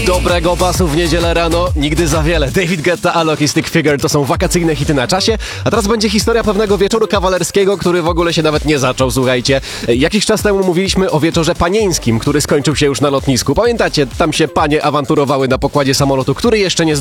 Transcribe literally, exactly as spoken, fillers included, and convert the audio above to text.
Dobrego basu w niedzielę rano, nigdy za wiele. David Guetta, Alok i Stick Figure to są wakacyjne hity na czasie. A teraz będzie historia pewnego wieczoru kawalerskiego, który w ogóle się nawet nie zaczął, słuchajcie. Jakiś czas temu mówiliśmy o wieczorze panieńskim, który skończył się już na lotnisku. Pamiętacie, tam się panie awanturowały na pokładzie samolotu, który jeszcze nie